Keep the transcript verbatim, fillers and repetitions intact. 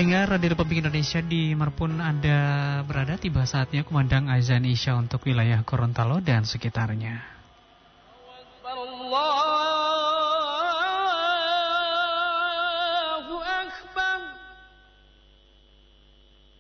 pendengar Radio Republik Indonesia di Merpun Anda berada, tiba saatnya kumandang azan Isya untuk wilayah Gorontalo dan sekitarnya. Allah